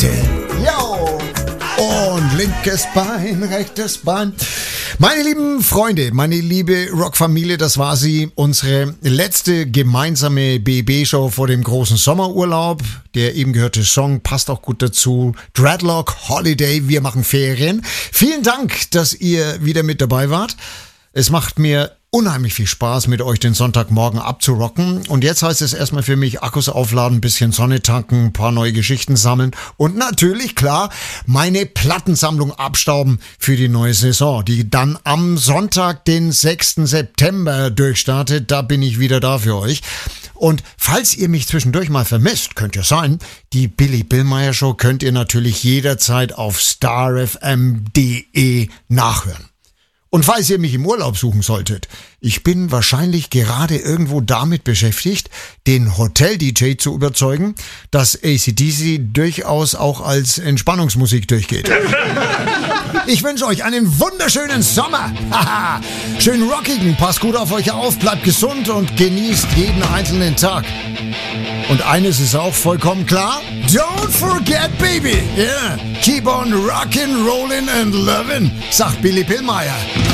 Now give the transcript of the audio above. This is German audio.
Seite. Jo. Und linkes Bein, rechtes Bein. Meine lieben Freunde, meine liebe Rockfamilie, das war sie. Unsere letzte gemeinsame BB-Show vor dem großen Sommerurlaub. Der eben gehörte Song passt auch gut dazu. Dreadlock Holiday, wir machen Ferien. Vielen Dank, dass ihr wieder mit dabei wart. Es macht mir unheimlich viel Spaß, mit euch den Sonntagmorgen abzurocken. Und jetzt heißt es erstmal für mich, Akkus aufladen, ein bisschen Sonne tanken, ein paar neue Geschichten sammeln und natürlich, klar, meine Plattensammlung abstauben für die neue Saison, die dann am Sonntag, den 6. September durchstartet. Da bin ich wieder da für euch. Und falls ihr mich zwischendurch mal vermisst, könnte ja sein, die Billy Billmeyer Show könnt ihr natürlich jederzeit auf starfm.de nachhören. Und falls ihr mich im Urlaub suchen solltet, ich bin wahrscheinlich gerade irgendwo damit beschäftigt, den Hotel-DJ zu überzeugen, dass AC/DC durchaus auch als Entspannungsmusik durchgeht. Ich wünsche euch einen wunderschönen Sommer. Schön rockigen, passt gut auf euch auf, bleibt gesund und genießt jeden einzelnen Tag. Und eines ist auch vollkommen klar. Don't forget, baby. Yeah. Keep on rockin', rollin' and lovin', sagt Billy Pillmeyer.